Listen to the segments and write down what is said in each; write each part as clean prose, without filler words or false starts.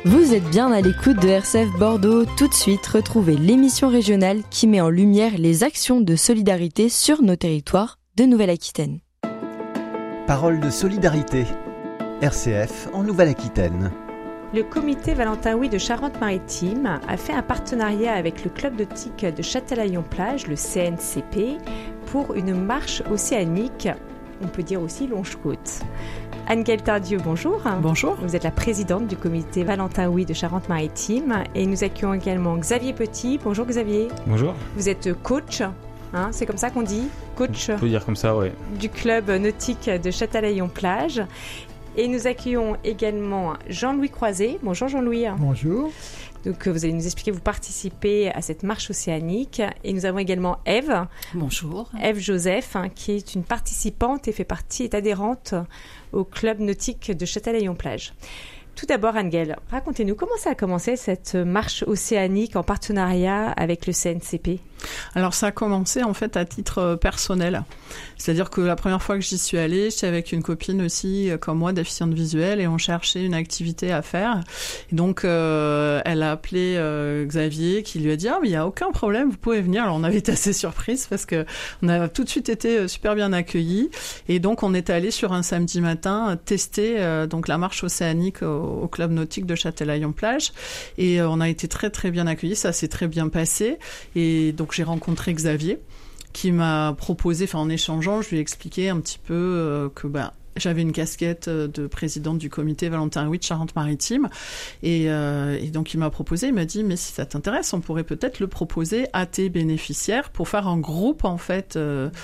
Vous êtes bien à l'écoute de RCF Bordeaux. Tout de suite, retrouvez l'émission régionale qui met en lumière les actions de solidarité sur nos territoires de Nouvelle-Aquitaine. Parole de solidarité. RCF en Nouvelle-Aquitaine. Le comité Valentin Houy de Charente-Maritime a fait un partenariat avec le club nautique de Châtelaillon-Plage, le CNCP, pour une marche océanique, on peut dire aussi longe-côte. Anne-Gaëlle Tardieu, bonjour. Bonjour. Vous êtes la présidente du comité Valentin Houy de Charente-Maritime et nous accueillons également Xavier Petit. Bonjour Xavier. Bonjour. Vous êtes coach, c'est comme ça qu'on dit, coach. On peut dire comme ça, oui. Du club nautique de Châtelaillon-Plage. Et nous accueillons également Jean-Louis Croiset. Bonjour Jean-Louis. Bonjour. Donc vous allez nous expliquer, vous participez à cette marche océanique. Et nous avons également Ève. Bonjour. Ève Joseph, qui est une participante et est adhérente au club nautique de Châtelaillon-Plage. Tout d'abord, Anne-Gaëlle, racontez-nous comment ça a commencé cette marche océanique en partenariat avec le CNCP ? Alors ça a commencé en fait à titre personnel. C'est-à-dire que la première fois que j'y suis allée, j'étais avec une copine aussi comme moi, déficiente visuelle, et on cherchait une activité à faire. Et donc elle a appelé Xavier qui lui a dit « Ah mais il n'y a aucun problème, vous pouvez venir ». Alors on avait été assez surprise parce que on a tout de suite été super bien accueillis. Et donc on est allé sur un samedi matin tester donc la marche océanique au club nautique de Châtelaillon-Plage. Et on a été très très bien accueillis, ça s'est très bien passé. Et donc j'ai rencontré Xavier qui m'a proposé, en échangeant, je lui ai expliqué un petit peu que j'avais une casquette de présidente du comité Valentin Houy de Charente-Maritime et donc il m'a proposé, il m'a dit mais si ça t'intéresse, on pourrait peut-être le proposer à tes bénéficiaires pour faire un groupe en fait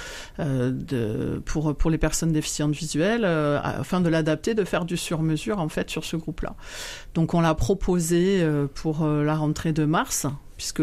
pour les personnes déficientes visuelles afin de l'adapter, de faire du sur-mesure en fait sur ce groupe-là. Donc on l'a proposé pour la rentrée de mars,